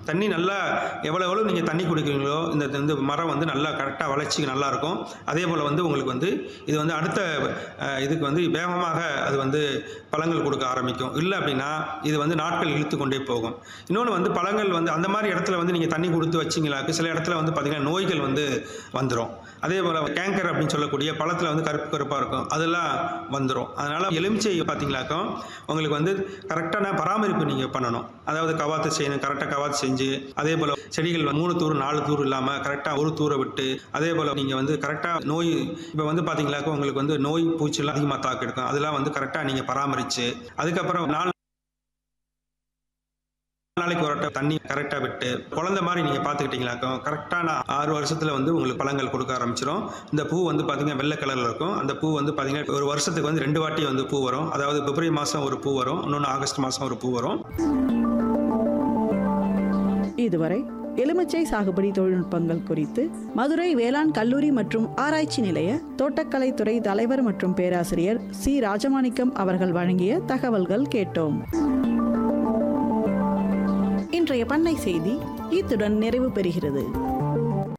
தண்ணி நல்லா எவ்வளோ நீங்கள் தண்ணி குடிக்கிறீங்களோ இந்த மரம் வந்து நல்லா கரெக்டாக வளர்ச்சி நல்லாயிருக்கும். அதே போல் வந்து உங்களுக்கு வந்து இது வந்து அடுத்த இதுக்கு வந்து வேகமாக அது வந்து பழங்கள் கொடுக்க ஆரம்பிக்கும். இல்லை அப்படின்னா இது வந்து நாட்கள் இழுத்து கொண்டே போகும். இன்னொன்று வந்து பழங்கள் வந்து அந்த மாதிரி இடத்துல வந்து நீங்கள் தண்ணி கொடுத்து வச்சிங்களாக்கு சில இடத்துல வந்து பார்த்திங்கன்னா நோய்கள் வந்து வந்துடும். அதே போல் கேங்கர் அப்படின்னு சொல்லக்கூடிய பழத்தில் வந்து கருப்பு கருப்பாக இருக்கும், அதெல்லாம் வந்துடும். அதனால் எலுமிச்சை பார்த்தீங்களாக்கோ உங்களுக்கு வந்து கரெக்டான பராமரிப்பு நீங்கள் பண்ணணும். அதாவது கவாத்து செய்யணும், கரெக்டாக கவாத்து செஞ்சு, அதே போல் செடிகள் 3 தூர் 4 தூர் இல்லாமல் கரெக்டாக ஒரு தூரை விட்டு, அதே போல் நீங்கள் வந்து கரெக்டாக நோய் இப்போ வந்து பார்த்தீங்களாக்கோ உங்களுக்கு வந்து நோய் பூச்சிலாம் அதிகமாக தாக்கெடுக்கும். அதெல்லாம் வந்து கரெக்டாக நீங்கள் பராமரித்து அதுக்கப்புறம் 4 நாளைக்கு ஒரு தண்ணி கரெக்டாக விட்டு குழந்தை மாதிரி நீங்கள் பார்த்துக்கிட்டீங்களாக்கோ கரெக்டான 6 வருஷத்தில் வந்து உங்களுக்கு பழங்கள் கொடுக்க ஆரம்பிச்சிடும். இந்த பூ வந்து பார்த்தீங்கன்னா வெள்ளை கலரில் இருக்கும். அந்த பூ வந்து பார்த்தீங்கன்னா ஒரு வருஷத்துக்கு வந்து 2 வாட்டி வந்து பூ வரும். அதாவது பிப்ரவரி மாதம் ஒரு பூ வரும், இன்னொன்று ஆகஸ்ட் மாதம் ஒரு பூ வரும். இதுவரை எலுமிச்சை சாகுபடி தொழில்நுட்பங்கள் குறித்து மதுரை வேளாண் கல்லூரி மற்றும் ஆராய்ச்சி நிலைய தோட்டக்கலைத்துறை தலைவர் மற்றும் பேராசிரியர் சி. ராஜமாணிக்கம் அவர்கள் வழங்கிய தகவல்கள் கேட்டோம். இன்றைய பண்ணை செய்தி இத்துடன் நிறைவு பெறுகிறது.